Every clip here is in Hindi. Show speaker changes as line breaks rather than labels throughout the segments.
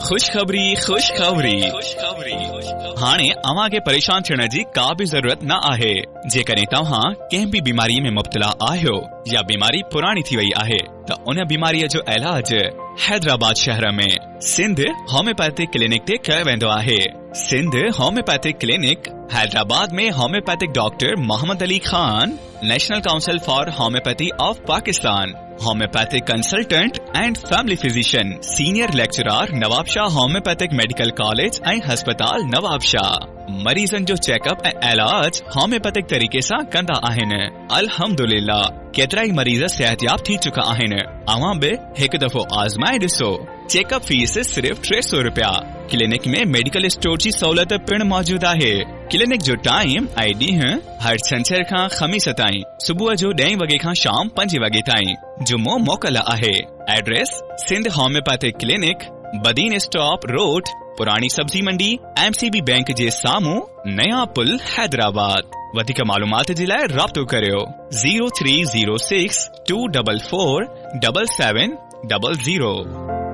खुशखबरी हाणे अव्हां खे परेशान थियण जी का भी जरूरत न आहे। जेकॾहिं तव्हां कंहिं भी बीमारी में मुब्तला आहियो या बीमारी पुरानी थी वई आहे त उन बीमारीअ जो इलाज हैदराबाद शहर में सिंध होम्योपैथिक क्लिनिक ते कयो वेंदो आहे। सिंध होम्योपैथिक क्लिनिक हैदराबाद में homeopathic doctor Mohammad Ali Khan, national council for homeopathy of Pakistan, homeopathic consultant and family physician, senior lecturer Nawab Shah homeopathic medical college ऐं हस्पताल नवाब शाह। मरीजन जो चेकअप ऐं इलाज होम्योपैथिक तरीके सां कंदा आहिनि। अल्हम्दुलिल्लाह केतिराई मरीज सेहतयाब थी चुका आहिनि। अव्हां बि हिकु दफ़ो आज़माए ॾिसो। चेकअप फीस सिर्फ 300 रुपया। क्लिनिक में मेडिकल स्टोर जी सहूलियत पिण मौजूद आहे। क्लिनिक जो टाइम ऐं ॾींहुं हर छंछर खां ख़मीस ताईं सुबुह जो 10 वगे खां शाम 5 वगे ताईं। जुमो मोकल आहे। Address Sindh homeopathic clinic, Badin stop road, पुरानी सब्जी मंडी, MCB बैंक जे साम्हूं, नया पुल, हैदराबाद। वधीक मालूमात जे लाइ राब्तो करियो 0306 244 7700।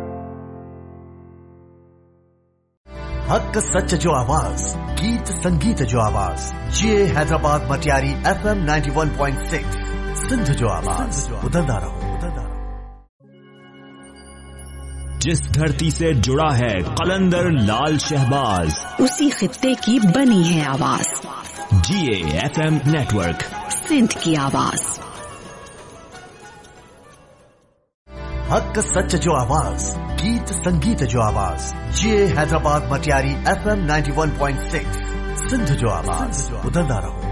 हक सच जो आवाज, गीत संगीत जो आवाज, ये हैदराबाद मटियारी FM 91.6 सिंध जो आवाज। ॿुधंदा रहो।
जिस धरती से जुड़ा है कलंदर लाल शहबाज,
उसी खित्ते की बनी है आवाज।
GAFM नेटवर्क,
सिंध की आवाज।
हक सच जो आवाज, गीत संगीत जो आवाज, ये हैदराबाद मटियारी FM 91.6 सिंध जो आवाज। ॿुधंदा रहो।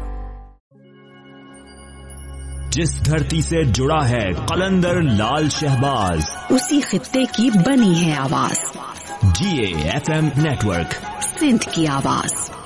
जिस धरती से जुड़ा है कलंदर लाल शहबाज,
उसी खित्ते की बनी है आवाज।
GAFM नेटवर्क,
सिंध की आवाज।